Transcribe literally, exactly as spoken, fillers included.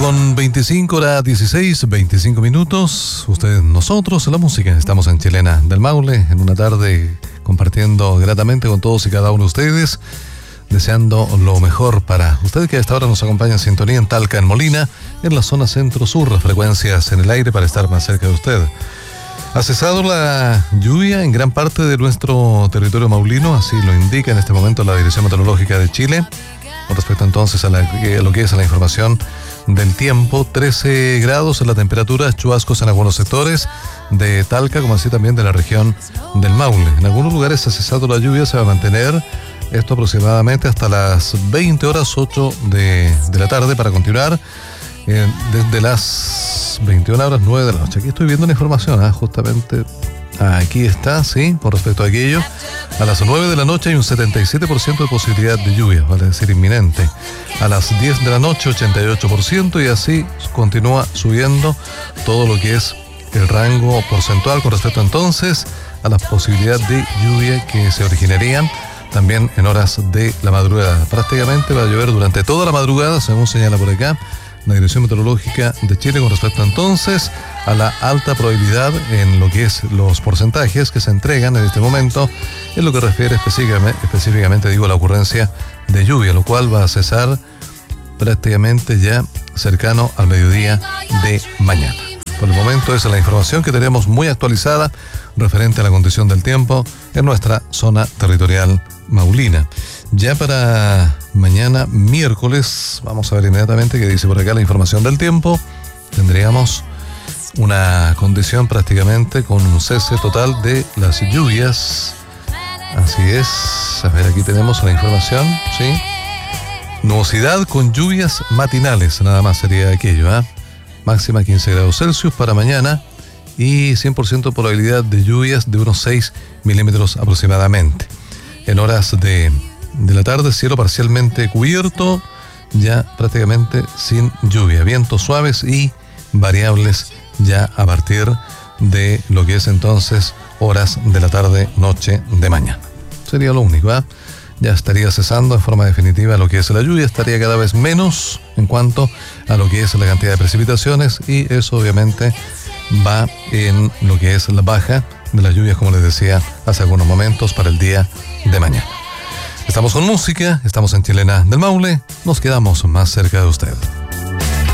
con veinticinco, hora dieciséis, veinticinco minutos. Ustedes, nosotros, la música. Estamos en Chilena del Maule, en una tarde compartiendo gratamente con todos y cada uno de ustedes, deseando lo mejor para ustedes que a esta hora nos acompañan en sintonía en Talca, en Molina, en la zona centro-sur, frecuencias en el aire para estar más cerca de usted. Ha cesado la lluvia en gran parte de nuestro territorio maulino, así lo indica en este momento la Dirección Meteorológica de Chile. Con respecto entonces a, la, a lo que es la información del tiempo, trece grados en la temperatura, chubascos en algunos sectores de Talca, como así también de la región del Maule. En algunos lugares ha cesado la lluvia, se va a mantener esto aproximadamente hasta las veinte horas, ocho de, de la tarde, para continuar eh, desde las veintiuna horas, nueve de la noche. Aquí estoy viendo la información, ¿eh? justamente aquí está, sí, con respecto a aquello. A las nueve de la noche hay un setenta y siete por ciento de posibilidad de lluvia, vale decir inminente. A las diez de la noche, ochenta y ocho por ciento, y así continúa subiendo todo lo que es el rango porcentual con respecto entonces a la posibilidad de lluvia que se originarían también en horas de la madrugada. Prácticamente va a llover durante toda la madrugada, según señala por acá la Dirección Meteorológica de Chile, con respecto entonces a la alta probabilidad en lo que es los porcentajes que se entregan en este momento, en lo que refiere específicamente, específicamente digo, la ocurrencia de lluvia, lo cual va a cesar prácticamente ya cercano al mediodía de mañana. Por el momento esa es la información que tenemos muy actualizada referente a la condición del tiempo en nuestra zona territorial maulina. Ya para mañana miércoles, vamos a ver inmediatamente qué dice por acá la información del tiempo. Tendríamos una condición prácticamente con un cese total de las lluvias. Así es. A ver, aquí tenemos la información, ¿sí? Nubosidad con lluvias matinales, nada más sería aquello, ¿ah? ¿eh? Máxima quince grados Celsius para mañana y cien por ciento probabilidad de lluvias de unos seis milímetros aproximadamente. En horas de, de la tarde, cielo parcialmente cubierto, ya prácticamente sin lluvia. Vientos suaves y variables ya a partir de lo que es entonces horas de la tarde, noche de mañana. Sería lo único, ¿eh? Ya estaría cesando en forma definitiva lo que es la lluvia, estaría cada vez menos en cuanto a lo que es la cantidad de precipitaciones, y eso obviamente va en lo que es la baja de las lluvias, como les decía hace algunos momentos, para el día de mañana. Estamos con música, estamos en Chilena del Maule, nos quedamos más cerca de usted.